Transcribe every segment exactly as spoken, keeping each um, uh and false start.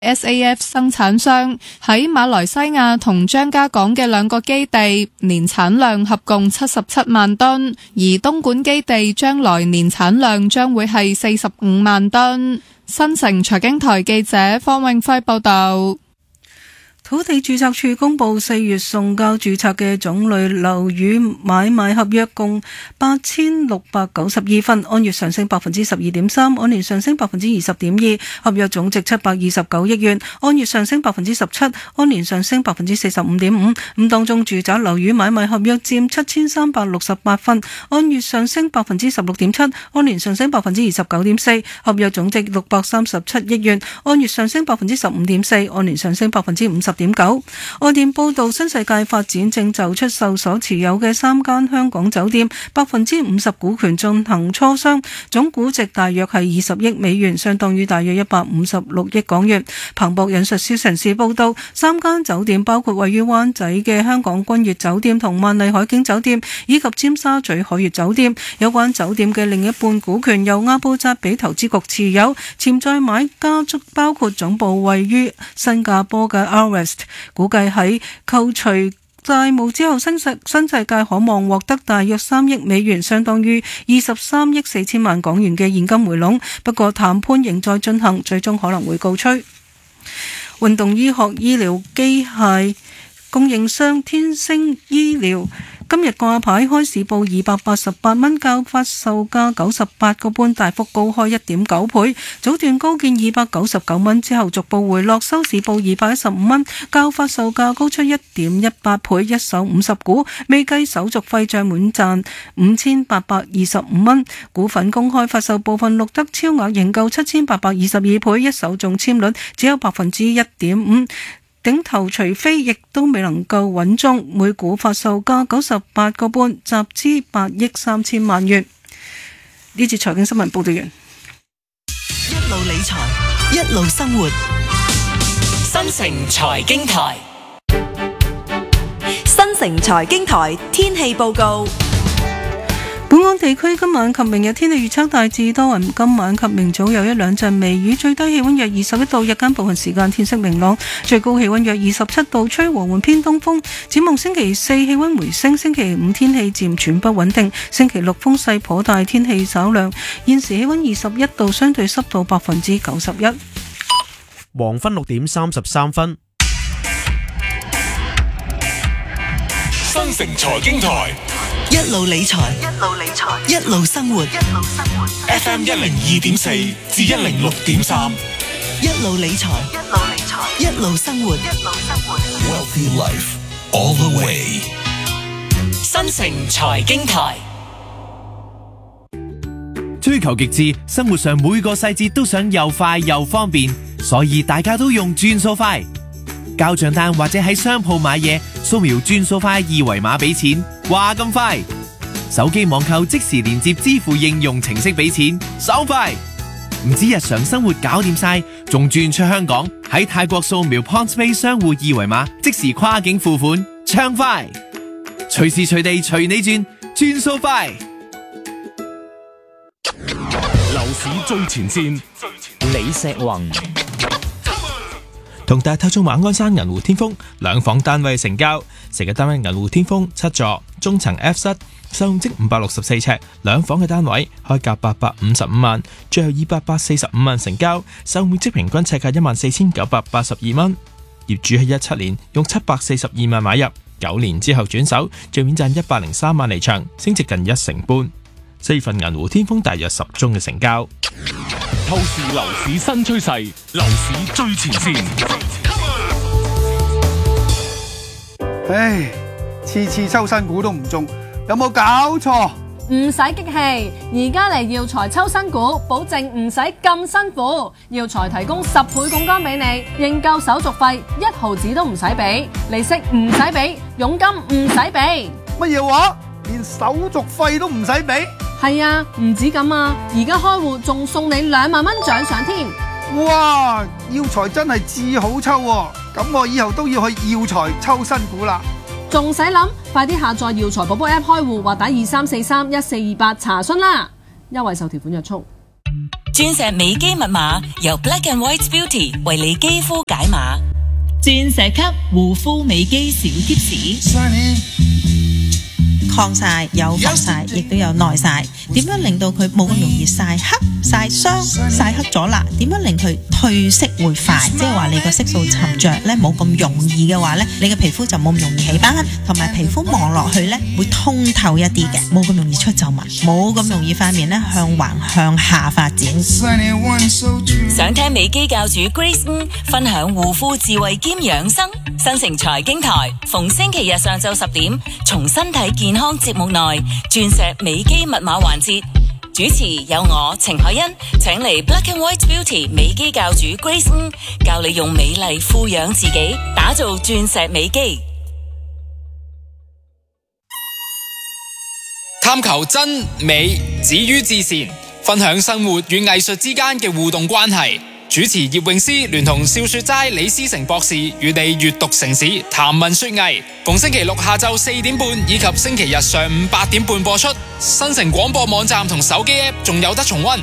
S A F 生產商喺馬來西亞同張家港嘅兩個基地年產量合共七十七萬噸，而東莞基地將來年產量將會係四十五萬噸。新城財經台記者方永輝報道。 土地註冊處公布四月送交註冊嘅種類樓宇買賣合約共八千六百九十二份，按月上升百分之十二點三，按年上升百分之二十點二，合約總值七百二十九億元，按月上升百分之十七，按年上升百分之四十五點五。咁當中住宅樓宇買賣合約佔七千三百六十八份，按月上升百分之十六點七，按年上升百分之二十九點四，合約總值六百三十七億元，按月上升百分之十五點四，按年上升百分之五十點九。外電報道，新世界發展正就出售所持有嘅三間香港酒店百分之五十股權進行磋商，總估值大約係二十億美元，相當於大約一百五十六億港元。彭博引述消息人士報道，三間酒店包括位於灣仔嘅香港君悅酒店同萬麗海景酒店，以及尖沙咀海悅酒店。有關酒店嘅另一半股權由阿布扎比投資局持有，潛在買家包括總部位於新加坡嘅 Arvest。估計喺扣除債務之後，新世新世界可望獲得大約三億美元，相當於二十三億四千萬港元嘅現金回籠。不過談判仍在進行，最終可能會告吹。運動醫學醫療機械供應商天星醫療今日掛牌開市報二百八十八蚊，較發售價九十八個半大幅高開一點九倍，早段高見二百九十九蚊之後逐步回落，收市報二百一十五蚊，較發售價高出一點一八倍，一手五十股，未計手續費賬滿賺五千八百二十五蚊。股份公開發售部分錄得超額認購七千八百二十二倍，一手中籤率只有百分之一點五。頂頭除非亦都未能夠穩中，每股發售價九十八個半，集資八億三千萬元。呢節財經新聞報道完。 一路理財，一路生活，新城財經台，新城財經台天氣報告。 本港地區今晚及明日天氣預測大致多雲，今晚及明早有一兩陣微雨，最低氣溫約二十一度，日間部分時間天色明朗，最高氣溫約二十七度，吹和緩偏東風。展望星期四氣溫回升，星期五天氣漸轉不穩定，星期六風勢頗大，天氣稍涼。現時氣溫二十一度，相對濕度百分之九十一。 黃昏六點三十三分， 新城財經台。 一路理財，一路理財，一路生活，一路生活。 F M 一零二點四至一零六點三， 一路理財，一路理財，一路生活，一路生活。 Wealthy life all the way。 新城財經台， 追求極致，生活上每個細節都想又快又方便，所以大家都用轉數快。交賬單或者喺商鋪買嘢，掃描轉數快二維碼俾錢，話咁快。手機網購即時連接支付應用程式俾錢，爽快。唔止日常生活搞掂晒，仲轉出香港，喺泰國掃描 PointsPay 商戶二維碼，即時跨境付款，暢快。隨時隨地隨你轉，轉數快。 樓市最前線， 李石宏。 同大家睇中馬鞍山銀湖天峰兩房單位成交，成個單位銀湖天峰七座，中層 F 室，實用積五百六十四尺，兩房嘅單位開價八百五十五萬，最後二百八四十五萬成交，實用面積平均尺價一萬四千九百八十二蚊。業主喺一七年用七百四十二萬買入，九年之後轉手，最免賺一百零三萬離場，升值近一成半。四月份銀湖天峰大約十宗嘅成交。 透視樓市新趨勢，樓市最前線。 唉，次次抽新股都唔中，有冇搞錯？ 唔使激氣，而家嚟耀才抽新股，保證唔使咁辛苦。耀才提供十倍槓桿俾你，認購手續費一毫子都唔使俾，利息唔使俾，佣金唔使俾。 乜嘢話？連手續費都唔使俾？ 係啊，唔止咁啊！而家開戶仲送你兩萬蚊獎賞添。 哇！耀才真係至好抽喎，咁我以後都要去耀才抽新股啦。 仲使諗？快啲下載耀才寶寶 App 開戶或打二三四三一四二八查詢啦！優惠受條款約束。 鑽石美肌密碼由 Black and White Beauty 為你肌膚解碼。鑽石級護膚美肌小貼士。 抗曬有防曬，亦都有耐曬。點樣令到佢冇咁容易曬黑、曬傷、曬黑咗啦？點樣令佢褪色會快？即係話你個色素沉着咧冇咁容易嘅話咧，你嘅皮膚就冇咁容易起斑，同埋皮膚望落去咧會通透一啲嘅，冇咁容易出皺紋，冇咁容易塊面咧向橫向下發展。 想聽美肌教主 Grace 分享護膚智慧兼養生，新城財經台逢星期日上晝十點，從身體健康節目內鑽石美肌密碼環節，主持有我程海欣，請嚟 Black and White Beauty 美肌教主 Grace 教你用美麗富養自己，打造鑽石美肌。 探求真美止於至善，分享生活與藝術之間嘅互動關係。主持葉詠詩聯同笑說齋李思成博士與你閱讀城市談文說藝，逢星期六下晝四點半以及星期日上午八點半播出。新城廣播網站同手機 App 仲有得重溫。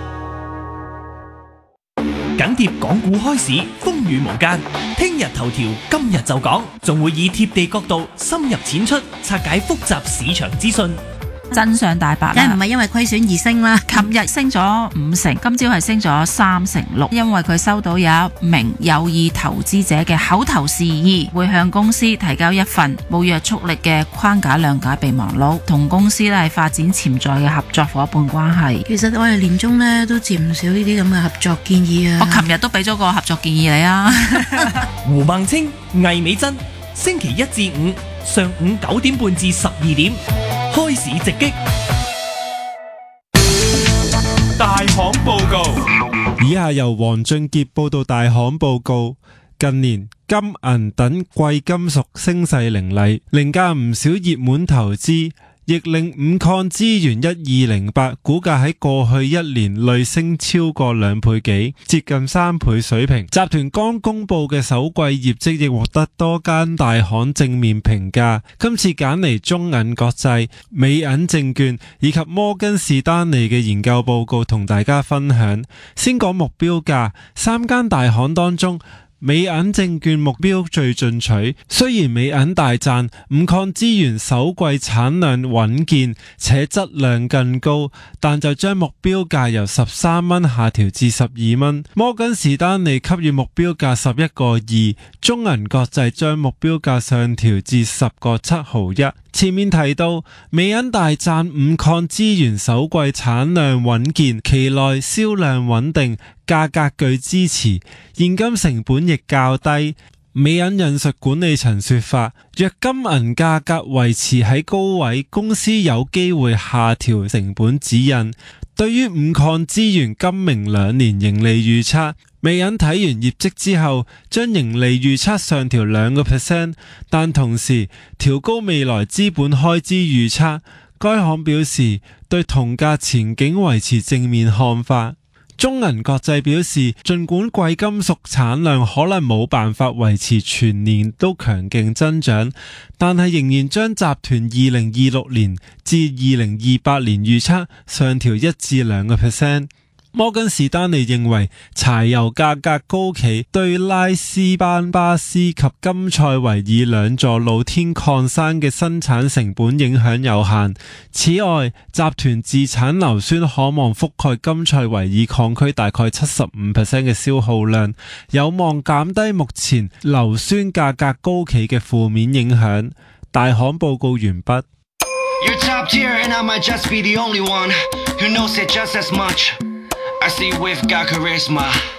緊貼港股開市，風雨無間。聽日頭條，今日就講，仲會以貼地角度深入淺出，拆解複雜市場資訊。 真相大白啦，梗係唔係因為虧損而升啦。琴日升咗五成，今朝係升咗三成六，因為佢收到有一名有意投資者嘅口頭示意，會向公司提交一份冇約束力嘅框架諒解備忘錄，同公司咧係發展潛在嘅合作伙伴關係。 其實我哋年中咧都接唔少呢啲咁嘅合作建議啊。 我琴日都俾咗個合作建議你啊。 胡孟青、魏美珍，星期一至五上午九點半至十二點。開市直擊， 大行報告。 以下由黃俊傑報道大行報告。近年金銀等貴金屬升勢凌厲，凌駕唔少熱門投資，亦令五礦資源一二零八股價喺過去一年累升超過兩倍幾，接近三倍水平。集團剛公布嘅首季業績亦獲得多間大行正面評價。今次揀嚟中銀國際、美銀證券以及摩根士丹利嘅研究報告同大家分享。先講目標價，三間大行當中，美銀證券目標最進取，雖然美銀大讚五礦資源首季產量穩健且質量更高，但就將目標價由十三蚊下調至十二蚊。摩根士丹利給予目標價十一個二，中銀國際將目標價上調至十個七毫一。前面提到，美銀大讚五礦資源首季產量穩健，期內銷量穩定，價格具支持，現金成本亦較低。美銀引述管理層說法，若金銀價格維持喺高位，公司有機會下調成本指引。對於五礦資源今明兩年盈利預測，美銀睇完業績之後，將盈利預測上調兩個 percent， 但同時調高未來資本開支預測。該行表示對銅價前景維持正面看法。中銀國際表示，儘管貴金屬產量可能冇辦法維持全年都強勁增長，但係仍然將集團二零二六年至二零二八年預測上調一至兩個 percent。摩根士丹利認為柴油價格高企對拉斯班巴斯及金塞維爾兩座露天礦山嘅生產成本影響有限。此外，集團自產硫酸可望覆蓋金塞維爾礦區大概七十五 percent 嘅消耗量，有望減低目前硫酸價格高企嘅負面影響。大行報告完畢。You're top tier and I might just be the only one who knows it just as much. I see we've got charisma.